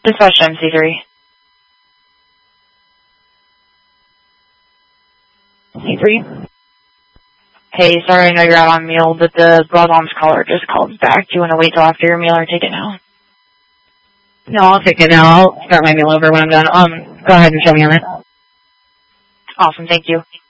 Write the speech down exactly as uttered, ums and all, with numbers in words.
Dispatch M C three. C three. Hey, sorry, I know you're out on meal, but the Broadbombs caller just called back. Do you want to wait till after your meal or take it now? No, I'll take it now. I'll start my meal over when I'm done. Um, go ahead and show me on it. Awesome, thank you.